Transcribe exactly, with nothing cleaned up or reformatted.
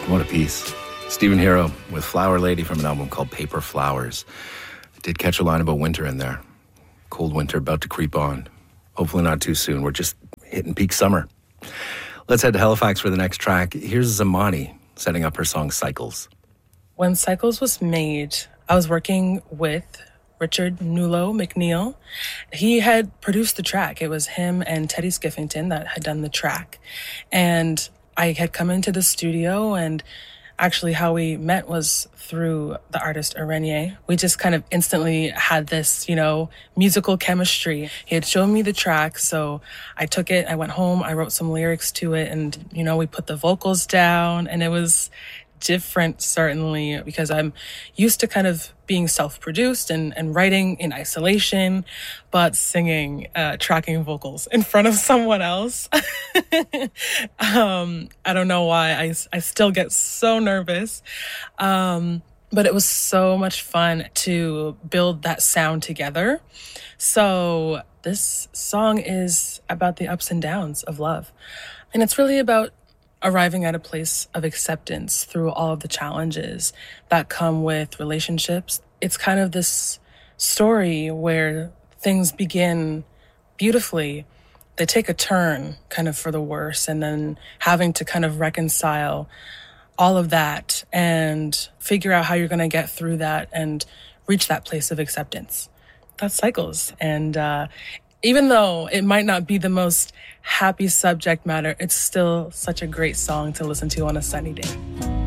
What a piece. Stephen Hero with Flower Lady from an album called Paper Flowers. I did catch a line about winter in there. Cold winter about to creep on. Hopefully not too soon. We're just hitting peak summer. Let's head to Halifax for the next track. Here's Zamani setting up her song Cycles. When Cycles was made, I was working with Richard Nulo McNeil. He had produced the track. It was him and Teddy Skiffington that had done the track. And I had come into the studio, and actually how we met was through the artist Arenier. We just kind of instantly had this, you know, musical chemistry. He had shown me the track, so I took it, I went home, I wrote some lyrics to it, and, you know, we put the vocals down, and it was different, certainly, because I'm used to kind of being self-produced and, and writing in isolation, but singing, uh, tracking vocals in front of someone else. um, I don't know why. I, I still get so nervous. Um, but it was so much fun to build that sound together. So this song is about the ups and downs of love. And it's really about arriving at a place of acceptance through all of the challenges that come with relationships. It's kind of this story where things begin beautifully. They take a turn kind of for the worse, and then having to kind of reconcile all of that and figure out how you're going to get through that and reach that place of acceptance. That's Cycles. And uh, even though it might not be the most happy subject matter, it's still such a great song to listen to on a sunny day.